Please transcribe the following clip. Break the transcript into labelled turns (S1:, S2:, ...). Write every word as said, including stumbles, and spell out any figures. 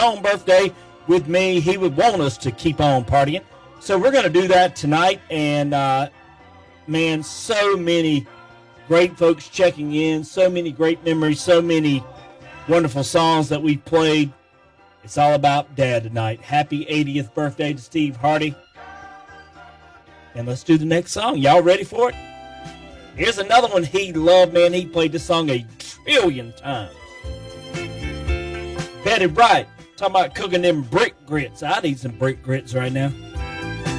S1: own birthday with me. He would want us to keep on partying. So we're going to do that tonight. And, uh, man, so many great folks checking in, so many great memories, so many wonderful songs that we played. It's all about Dad tonight. Happy eightieth birthday to Steve Hardy. And let's do the next song. Y'all ready for it? Here's another one he loved, man. He played this song a trillion times. Betty Bright, talking about cooking them brick grits. I need some brick grits right now.